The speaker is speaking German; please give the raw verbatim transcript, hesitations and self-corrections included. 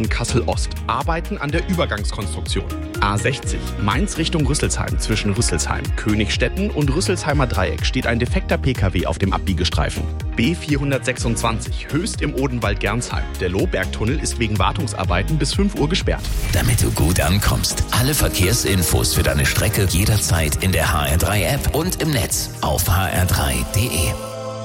und Kassel-Ost arbeiten an der Übergangskonstruktion. A sechzig Mainz Richtung Rüsselsheim zwischen Rüsselsheim, Königstetten und Rüsselsheimer Dreieck steht ein defekter P K W auf dem Abbiegestreifen. B vierhundertsechsundzwanzig Höchst im Odenwald-Gernsheim. Der Lohbergtunnel ist wegen Wartungsarbeiten bis fünf Uhr gesperrt. Damit du gut ankommst. Alle Verkehrsinfos für deine Strecke jederzeit in der H R drei App und im Netz auf h r drei punkt d e.